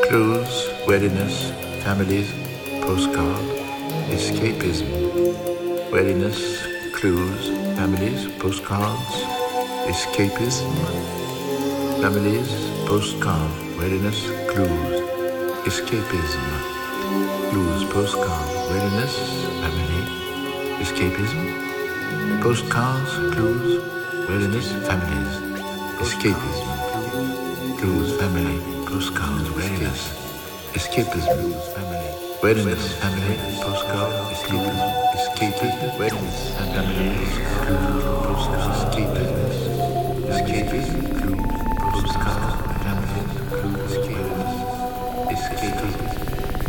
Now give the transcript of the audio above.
Clues, readiness, families, postcard, escapism. Readiness, clues, families, postcards, escapism. Families, postcard, readiness, clues, escapism. Clues, postcard, readiness, family, escapism. Postcards, clues, readiness, families, escapism. Clues, family, postcards, readiness, escapism. Family, readiness, family, postcard, escapism, escapism, readiness, family, clues, postcards, escapism, escapism, clues, postcards, family, clues, escapism.